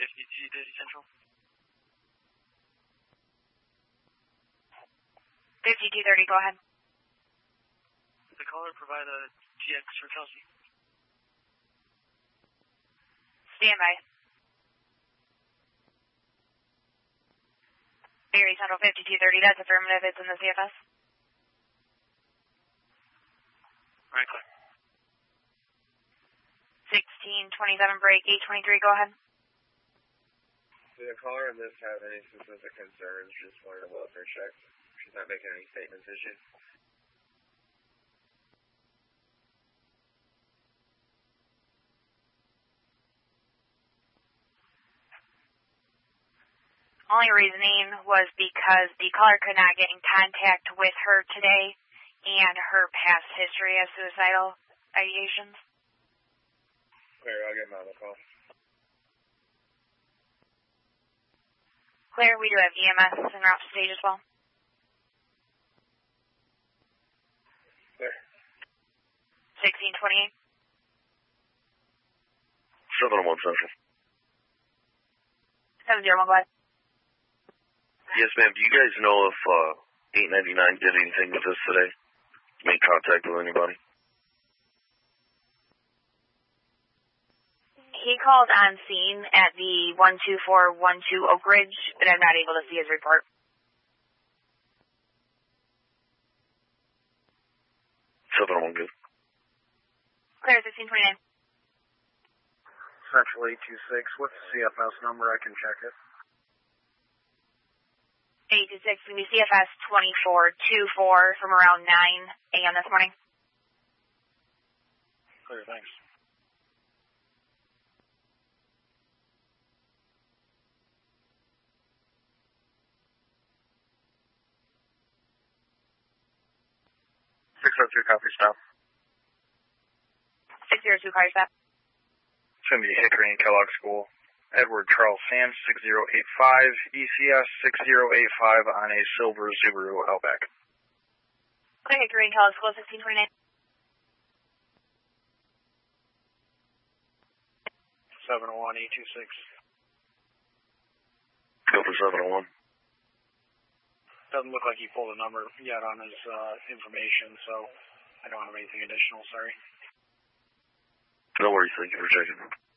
5230 Central. 5230, go ahead. The caller provide a GX for Kelsey. Stand by. Erie Central 5230, that's affirmative, it's in the CFS. Right, clear. 1627 break, 823, go ahead. Did the caller in this have any specific concerns? Just wanted a welfare check. She's not making any statements, is she? Only reasoning was because the caller could not get in contact with her today and her past history of suicidal ideations. Clear, I'll get him on the call. Clear, we do have EMS en route to stage as well. Clear. 1628. 701 Central. 701, go ahead. Yes, ma'am. Do you guys know if 899 did anything with us today? Make contact with anybody? He called on scene at the 12412 Oak Ridge, but I'm not able to see his report. Good. Clear, 1629. Central 826. What's the CFS number? I can check it. 826, going to be CFS 2424 from around 9 a.m. this morning. Clear, thanks. Copy, stop. 602, car stop. It's going to be Hickory and Kellogg School. Edward Charles Sam, 6085, ECS 6085 on a silver Subaru Outback. Clear, Hickory and Kellogg School, 1629. 701 826. Go for 701. Doesn't look like he pulled a number yet on his information, so I don't have anything additional, sorry. No worries, thank you for checking.